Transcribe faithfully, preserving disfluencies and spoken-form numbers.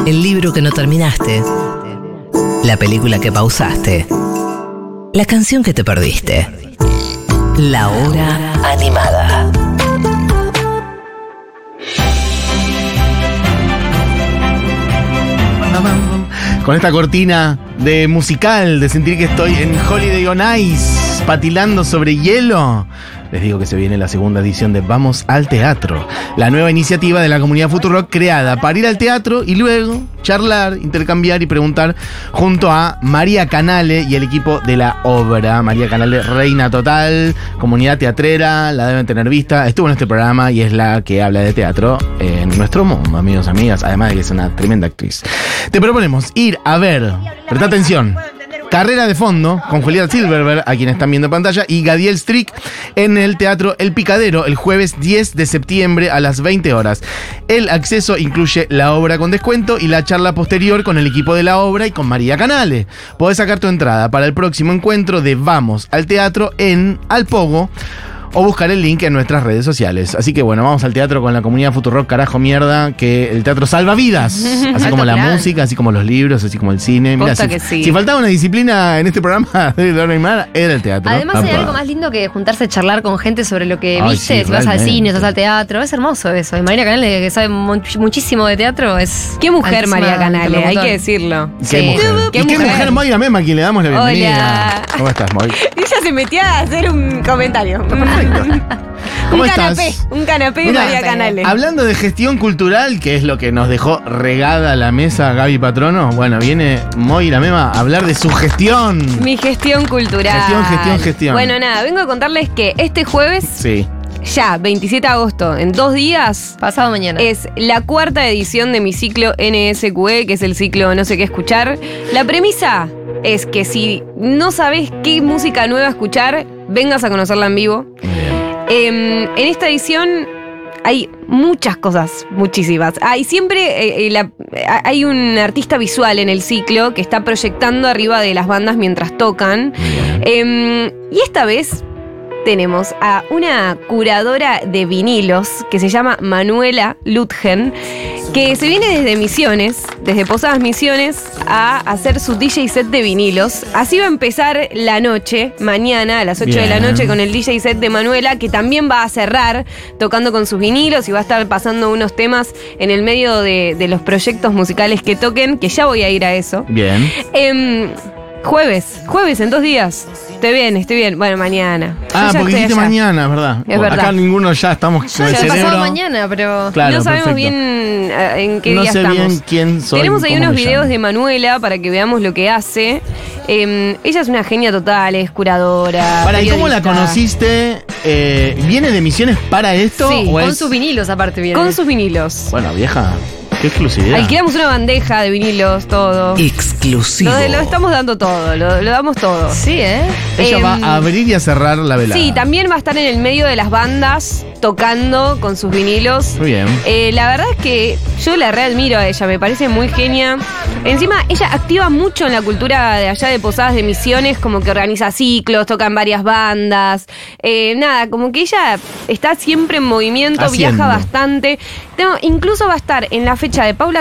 El libro que no terminaste. La película que pausaste. La canción que te perdiste. La hora animada. Con esta cortina de musical, de sentir que estoy en Holiday on Ice, patinando sobre hielo, les digo que se viene la segunda edición de Vamos al Teatro, la nueva iniciativa de la comunidad Futurock creada para ir al teatro y luego charlar, intercambiar y preguntar junto a María Canale y el equipo de la obra. María Canale, reina total, comunidad teatrera, la deben tener vista, estuvo en este programa y es la que habla de teatro en nuestro mundo, amigos, amigas, además de que es una tremenda actriz. Te proponemos ir a ver, presta atención, Carrera de Fondo, con Julieta Silverberg, a quien están viendo en pantalla, y Gadiel Strick en el Teatro El Picadero, el jueves diez de septiembre a las veinte horas. El acceso incluye la obra con descuento y la charla posterior con el equipo de la obra y con María Canale. Podés sacar tu entrada para el próximo encuentro de Vamos al Teatro en Alpogo, o buscar el link en nuestras redes sociales. Así que bueno, vamos al teatro con la comunidad Futurock, carajo mierda, que el teatro salva vidas. Así como la plan. música, así como los libros, así como el cine. Mirá, si, sí. si faltaba una disciplina en este programa de la animada, era el teatro. Además Apa. hay algo más lindo que juntarse a charlar con gente sobre lo que Ay, viste, sí, si vas al realmente. cine, si vas al teatro. Es hermoso eso. Y María Canale, que sabe much- muchísimo de teatro, es... Qué mujer altísima María Canale, hay interlocutora. que decirlo. Qué Sí. mujer. ¿Qué ¿Y qué mujer? mujer Moira Mema, a quien le damos la bienvenida? Hola. ¿Cómo estás, Moy? Ella se metía a hacer un comentario. Perfecto. ¿Cómo un estás? canapé, un canapé de Mirá, María Canale. Hablando de gestión cultural, que es lo que nos dejó regada la mesa Gaby Patrono, bueno, viene Moira Mema a hablar de su gestión. Mi gestión cultural. Gestión, gestión, gestión. Bueno, nada, vengo a contarles que este jueves, Sí. ya, veintisiete de agosto, en dos días, Pasado mañana. es la cuarta edición de mi ciclo N S Q E, que es el ciclo No sé qué escuchar. La premisa es que si no sabes qué música nueva escuchar, vengas a conocerla en vivo. Muy bien. Eh, en esta edición hay muchas cosas, muchísimas. Hay siempre eh, eh, la- hay un artista visual en el ciclo que está proyectando arriba de las bandas mientras tocan. Eh, y esta vez tenemos a una curadora de vinilos que se llama Manuela Lutgen, que se viene desde Misiones, desde Posadas Misiones, a hacer su D J set de vinilos. Así va a empezar la noche, mañana a las ocho de la Bien. noche, con el D J set de Manuela, que también va a cerrar tocando con sus vinilos y va a estar pasando unos temas en el medio de, de los proyectos musicales que toquen, que ya voy a ir a eso. Bien. Em, jueves, jueves en dos días. Estoy bien, estoy bien. Bueno, mañana. Yo Ah, ya porque estoy dijiste allá. mañana, ¿verdad? Es verdad. Acá ninguno ya estamos con el Ya, cerebro. pasado mañana, pero... Claro, no sabemos perfecto. bien eh, en qué No día sé estamos. bien quién soy. Tenemos ahí cómo unos me videos llamo. de Manuela para que veamos lo que hace. Eh, ella es una genia total, es curadora. Para, ¿y cómo la periodista. conociste? Eh, ¿Viene de Misiones para esto? Sí, o Con es... sus vinilos aparte viene. Con sus vinilos. Bueno, vieja, qué exclusividad. Alquilamos una bandeja de vinilos, todo. Exclusivo. Lo, lo estamos dando todo, lo, lo damos todo. Sí, ¿eh? Ella Em, va a abrir y a cerrar la velada. Sí, también va a estar en el medio de las bandas tocando con sus vinilos. Muy bien. Eh, la verdad es que yo la readmiro a ella, me parece muy genia. Encima, ella activa mucho en la cultura de allá de Posadas de Misiones, como que organiza ciclos, toca en varias bandas. Eh, nada, como que ella está siempre en movimiento, Haciendo. viaja bastante. No, incluso va a estar en la fecha de Paula